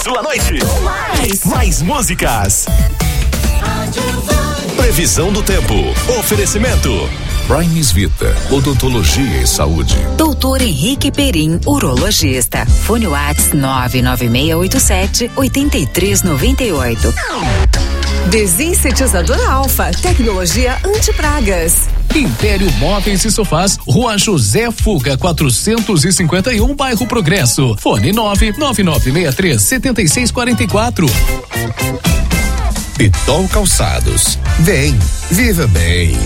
sua noite. Mais músicas. Previsão do tempo. Oferecimento. Primes Vita, odontologia e saúde. Doutor Henrique Perim, urologista. Fone WhatsApp 99687-8398. Desinsetizador Alfa, tecnologia antipragas. Império Móveis e Sofás, Rua José Fuga 451, bairro Progresso. Fone 99963-7644. Pitol Calçados. Vem, viva bem.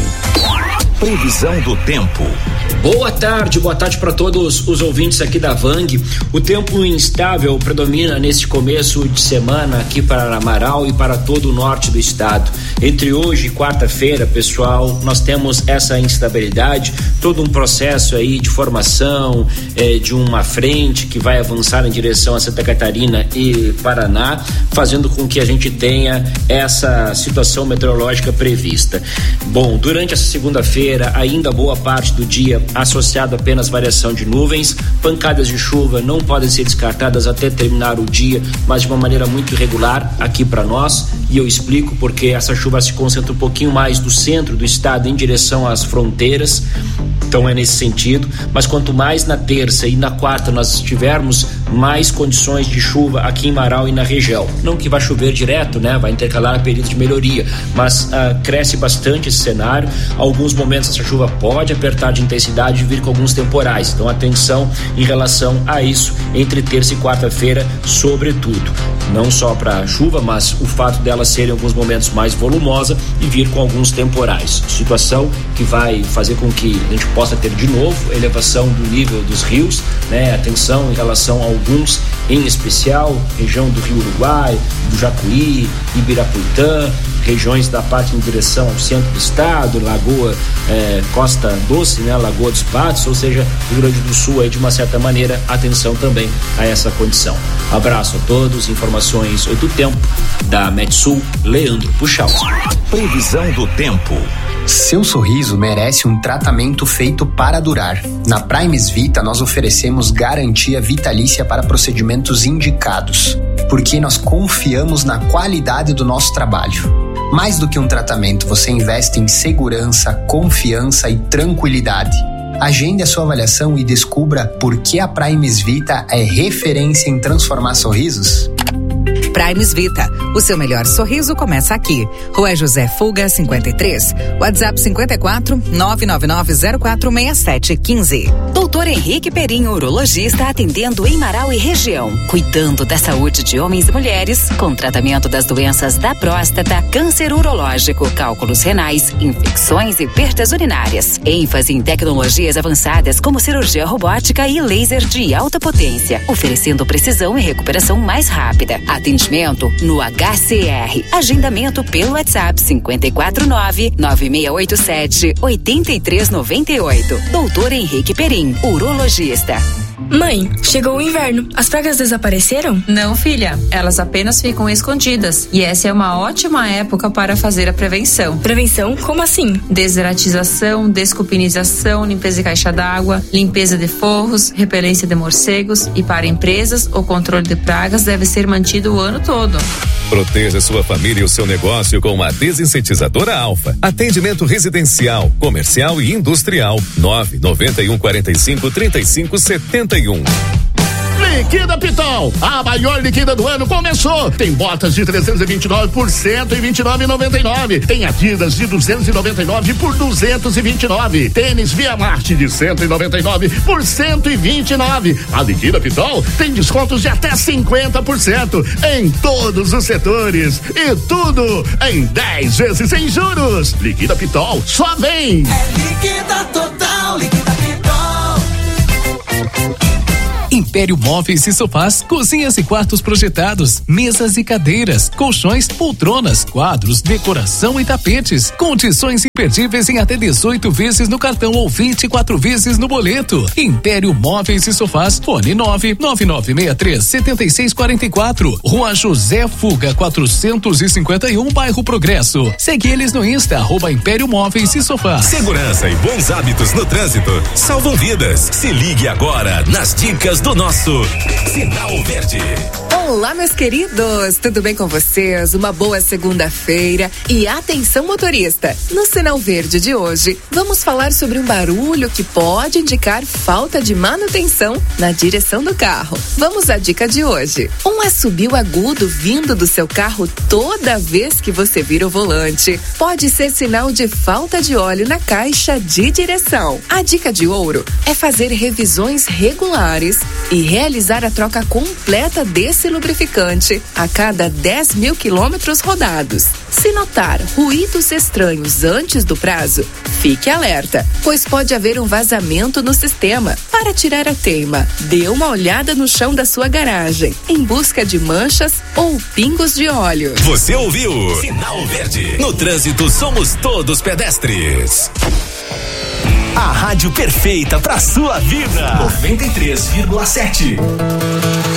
Previsão do tempo. Boa tarde para todos os ouvintes aqui da Vang. O tempo instável predomina neste começo de semana aqui para Amaral e para todo o norte do estado. Entre hoje e quarta-feira, pessoal, nós temos essa instabilidade, todo um processo aí de formação de uma frente que vai avançar em direção a Santa Catarina e Paraná, fazendo com que a gente tenha essa situação meteorológica prevista. Bom, durante essa segunda-feira, ainda boa parte do dia associado a apenas variação de nuvens, pancadas de chuva não podem ser descartadas até terminar o dia, mas de uma maneira muito irregular aqui para nós, e eu explico porque essa chuva se concentra um pouquinho mais do centro do estado em direção às fronteiras, então é nesse sentido, mas quanto mais na terça e na quarta nós tivermos mais condições de chuva aqui em Marau e na região, não que vai chover direto, né, vai intercalar períodos de melhoria, mas cresce bastante esse cenário. Alguns momentos essa chuva pode apertar de intensidade e vir com alguns temporais, então atenção em relação a isso entre terça e quarta-feira, sobretudo, não só para chuva, mas o fato dela ser em alguns momentos mais volumosa e vir com alguns temporais, situação que vai fazer com que a gente possa ter de novo elevação do nível dos rios, né? Atenção em relação a alguns, em especial região do Rio Uruguai, do Jacuí, Ibirapuitã, regiões da parte em direção ao centro do estado, Lagoa Costa Doce, né? Lagoa dos Patos, ou seja, Rio Grande do Sul aí de uma certa maneira, atenção também a essa condição. Abraço a todos, informações do tempo da Metsul, Leandro Puxal. Previsão do tempo. Seu sorriso merece um tratamento feito para durar. Na Primes Vita nós oferecemos garantia vitalícia para procedimentos indicados, porque nós confiamos na qualidade do nosso trabalho. Mais do que um tratamento, você investe em segurança, confiança e tranquilidade. Agende a sua avaliação e descubra por que a Primes Vita é referência em transformar sorrisos. Primes Vita, o seu melhor sorriso começa aqui. Rua José Fuga 53, WhatsApp 54 999046715. Doutor Henrique Perim, urologista, atendendo em Marau e região, cuidando da saúde de homens e mulheres, com tratamento das doenças da próstata, câncer urológico, cálculos renais, infecções e perdas urinárias. ênfase em tecnologias avançadas como cirurgia robótica e laser de alta potência, oferecendo precisão e recuperação mais rápida. Atendimento no HCR. Agendamento pelo WhatsApp 549-9687-8398. Doutor Henrique Perim, urologista. Mãe, chegou o inverno. As pragas desapareceram? Não, filha. Elas apenas ficam escondidas. E essa é uma ótima época para fazer a prevenção. Prevenção? Como assim? Deseratização, descupinização, limpeza de caixa d'água, limpeza de forros, repelência de morcegos. E para empresas, o controle de pragas deve ser mantido o ano todo. Proteja sua família e o seu negócio com a Desinsetizadora Alfa. Atendimento residencial, comercial e industrial. 991453571. Liquida Pitol, a maior liquida do ano começou. Tem botas de 329 por 129,99. Tem Adidas de 299 por 229. Tênis Via Marte de 199 por 129. A liquida Pitol tem descontos de até 50% em todos os setores e tudo em 10 vezes sem juros. Liquida Pitol, só vem. É liquida total, liquida Pitol. Império Móveis e Sofás, cozinhas e quartos projetados, mesas e cadeiras, colchões, poltronas, quadros, decoração e tapetes. Condições imperdíveis em até 18 vezes no cartão ou 24 vezes no boleto. Império Móveis e Sofás, fone 99963-7644. Rua José Fuga 451, bairro Progresso. Segue eles no Insta, @Império Móveis e Sofás. Segurança e bons hábitos no trânsito salvam vidas. Se ligue agora nas dicas do nosso Sinal Verde. Olá, meus queridos, tudo bem com vocês? Uma boa segunda-feira e atenção, motorista! No Sinal Verde de hoje, vamos falar sobre um barulho que pode indicar falta de manutenção na direção do carro. Vamos à dica de hoje. Um assobio agudo vindo do seu carro toda vez que você vira o volante pode ser sinal de falta de óleo na caixa de direção. A dica de ouro é fazer revisões regulares e realizar a troca completa desse lubrificante a cada 10 mil quilômetros rodados. Se notar ruídos estranhos antes do prazo, fique alerta, pois pode haver um vazamento no sistema. Para tirar a teima, dê uma olhada no chão da sua garagem, em busca de manchas ou pingos de óleo. Você ouviu? Sinal Verde. No trânsito somos todos pedestres. A rádio perfeita pra sua vida. 93,7.